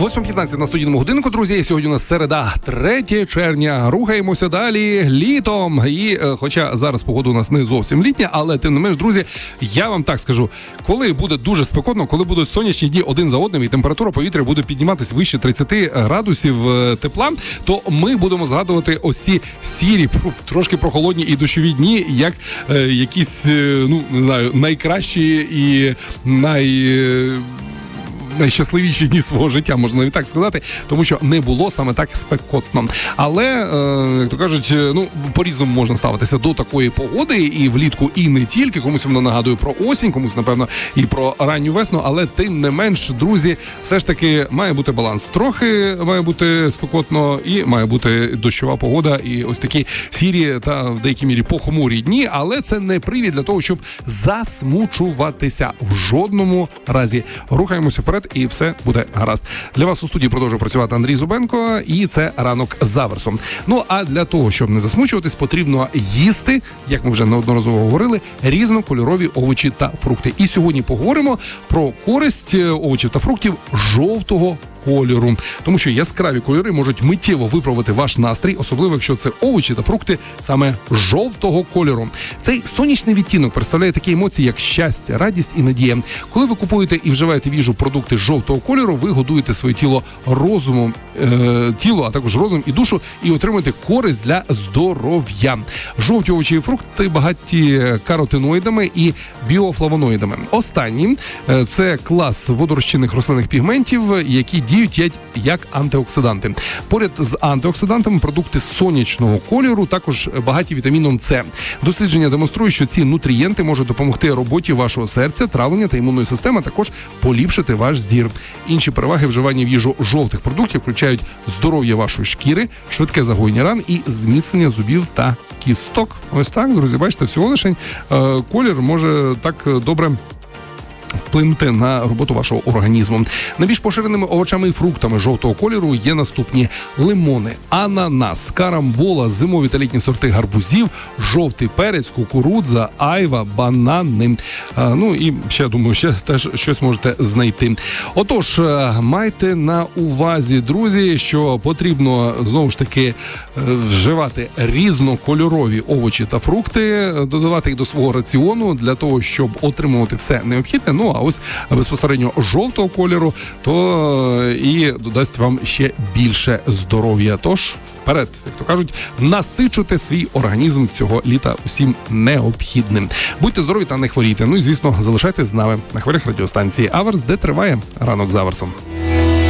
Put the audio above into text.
8:15 на студійному годинку, друзі. Сьогодні у нас середа, 3 червня. Рухаємося далі літом. І хоча зараз погода у нас не зовсім літня, але тим не менш, друзі, я вам так скажу, коли буде дуже спекотно, коли будуть сонячні дні один за одним і температура повітря буде підніматись вище 30 градусів тепла, то ми будемо згадувати ось ці сірі, трошки прохолодні і дощові дні, як якісь, ну, не знаю, найкращі і найщасливіші дні свого життя, можна навіть так сказати, тому що не було саме так спекотно. Але, як то кажуть, ну, по-різному можна ставитися до такої погоди, і влітку, і не тільки. Комусь воно нагадує про осінь, комусь, напевно, і про ранню весну, але тим не менш, друзі, все ж таки має бути баланс. Трохи має бути спекотно і має бути дощова погода, і ось такі сірі та в деякій мірі похмурі дні, але це не привід для того, щоб засмучуватися в жодному разі. Рухаємося вперед, і все буде гаразд. Для вас у студії продовжує працювати Андрій Зубенко, і це ранок з Аверсом. Ну, а для того, щоб не засмучуватись, потрібно їсти, як ми вже неодноразово говорили, різнокольорові овочі та фрукти. І сьогодні поговоримо про користь овочів та фруктів жовтого кольору. Тому що яскраві кольори можуть миттєво виправити ваш настрій, особливо якщо це овочі та фрукти саме жовтого кольору. Цей сонячний відтінок представляє такі емоції, як щастя, радість і надія. Коли ви купуєте і вживаєте в їжу продукти жовтого кольору, ви годуєте своє тіло розумом, а також розум і душу, і отримуєте користь для здоров'я. Жовті овочі і фрукти багаті каротиноїдами і біофлавоноїдами. Останні – це клас водорозчинних рослинних пігментів, які діють як антиоксиданти. Поряд з антиоксидантами продукти сонячного кольору також багаті вітаміном С. Дослідження демонструють, що ці нутрієнти можуть допомогти роботі вашого серця, травлення та імунної системи, а також поліпшити ваш зір. Інші переваги вживання в їжу жовтих продуктів включають здоров'я вашої шкіри, швидке загоєння ран і зміцнення зубів та кісток. Ось так, друзі, бачите, всього лише колір може так добре вплинути на роботу вашого організму. Найбільш поширеними овочами і фруктами жовтого кольору є наступні: лимони, ананас, карамбола, зимові та літні сорти гарбузів, жовтий перець, кукурудза, айва, банани. Ну і ще, думаю, ще теж щось можете знайти. Отож, майте на увазі, друзі, що потрібно, знову ж таки, вживати різнокольорові овочі та фрукти, додавати їх до свого раціону для того, щоб отримувати все необхідне. Ну, а ось безпосередньо жовтого кольору, то і додасть вам ще більше здоров'я. Тож, вперед, як то кажуть, насичуйте свій організм цього літа усім необхідним. Будьте здорові та не хворійте. Ну і, звісно, залишайтесь з нами на хвилях радіостанції Аверс, де триває ранок з Аверсом.